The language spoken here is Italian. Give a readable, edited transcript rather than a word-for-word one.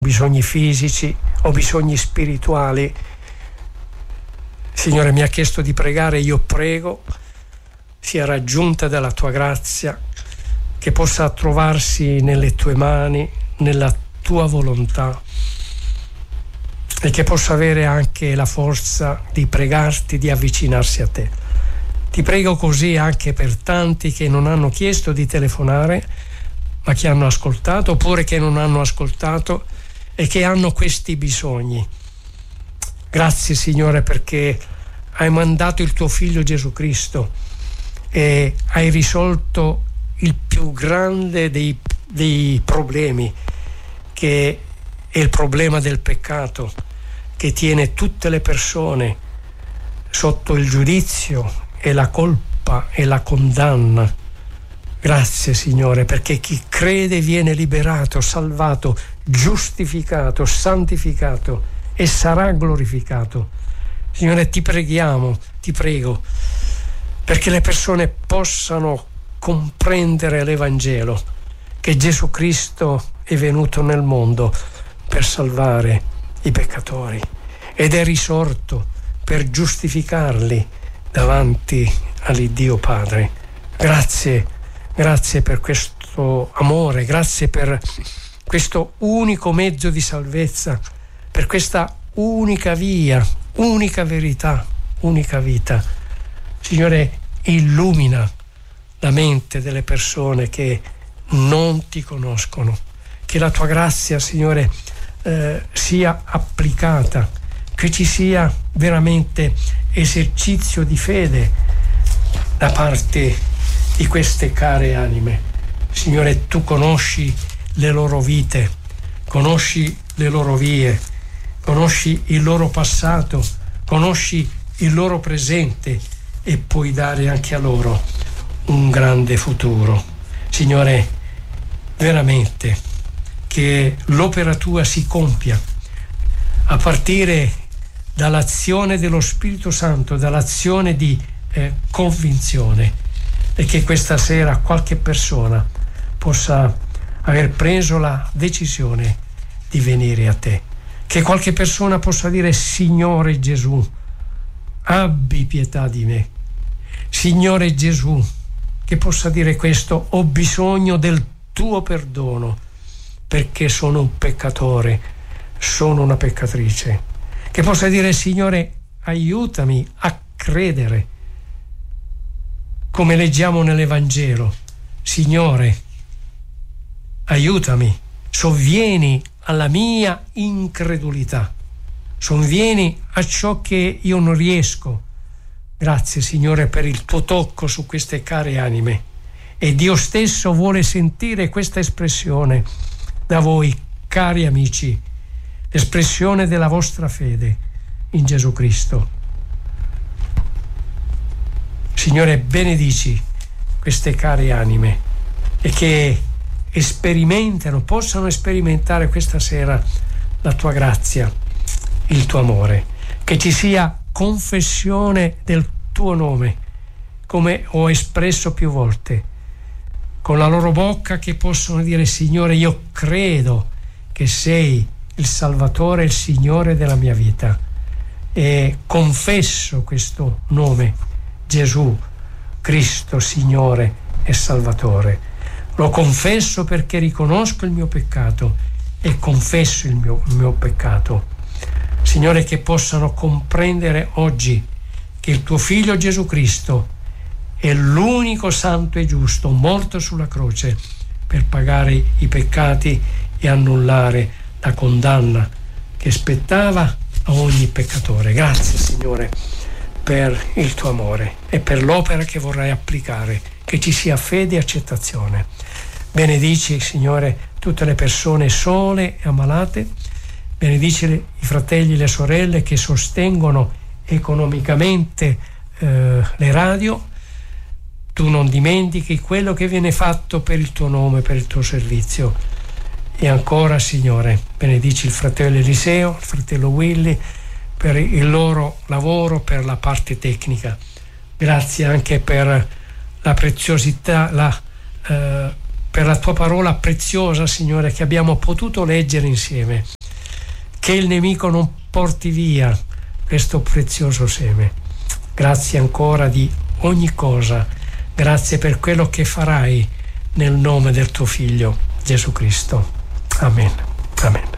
bisogni fisici o bisogni spirituali. Signore, mi ha chiesto di pregare, io prego sia raggiunta dalla tua grazia, che possa trovarsi nelle tue mani, nella tua volontà, e che possa avere anche la forza di pregarti, di avvicinarsi a te. Ti prego così anche per tanti che non hanno chiesto di telefonare, ma che hanno ascoltato, oppure che non hanno ascoltato e che hanno questi bisogni. Grazie, Signore, perché hai mandato il tuo Figlio Gesù Cristo e hai risolto il più grande dei problemi, che è il problema del peccato, che tiene tutte le persone sotto il giudizio e la colpa e la condanna. Grazie, Signore, perché chi crede viene liberato, salvato, giustificato, santificato e sarà glorificato. Signore, ti preghiamo, ti prego, perché le persone possano comprendere l'Evangelo, che Gesù Cristo è venuto nel mondo per salvare i peccatori ed è risorto per giustificarli davanti all'Iddio Padre. Grazie per questo amore, grazie per questo unico mezzo di salvezza, per questa unica via, unica verità, unica vita. Signore, illumina la mente delle persone che non ti conoscono, che la tua grazia, Signore, sia applicata, che ci sia veramente esercizio di fede da parte di queste care anime. Signore, tu conosci le loro vite, conosci le loro vie, conosci il loro passato, conosci il loro presente e puoi dare anche a loro un grande futuro. Signore, veramente che l'opera tua si compia a partire dall'azione dello Spirito Santo, dall'azione di convinzione, e che questa sera qualche persona possa aver preso la decisione di venire a te, che qualche persona possa dire: Signore Gesù, abbi pietà di me. Signore Gesù, che possa dire questo: ho bisogno del tuo perdono perché sono un peccatore, sono una peccatrice. Che possa dire: Signore, aiutami a credere, come leggiamo nell'Evangelo. Signore, aiutami, sovvieni alla mia incredulità, sovvieni a ciò che io non riesco. Grazie, Signore, per il tuo tocco su queste care anime, e Dio stesso vuole sentire questa espressione da voi, cari amici, espressione della vostra fede in Gesù Cristo. Signore, benedici queste care anime e che possano sperimentare questa sera la tua grazia, il tuo amore, che ci sia confessione del tuo nome, come ho espresso più volte, con la loro bocca, che possono dire: Signore, io credo che sei il Salvatore, il Signore della mia vita, e confesso questo nome, Gesù Cristo, Signore e Salvatore. Lo confesso perché riconosco il mio peccato e confesso il mio peccato. Signore, che possano comprendere oggi che il tuo Figlio Gesù Cristo è l'unico santo e giusto, morto sulla croce per pagare i peccati e annullare la condanna che spettava a ogni peccatore. Grazie, Signore, per il tuo amore e per l'opera che vorrai applicare, che ci sia fede e accettazione. Benedici, Signore, tutte le persone sole e ammalate, benedici i fratelli e le sorelle che sostengono economicamente le radio. Tu non dimentichi quello che viene fatto per il tuo nome, per il tuo servizio. E ancora, Signore, benedici il fratello Eliseo, il fratello Willy, per il loro lavoro, per la parte tecnica. Grazie anche per la preziosità, per la tua parola preziosa, Signore, che abbiamo potuto leggere insieme. che il nemico non porti via questo prezioso seme. Grazie ancora di ogni cosa, grazie per quello che farai nel nome del tuo Figlio Gesù Cristo. Amen. Amen.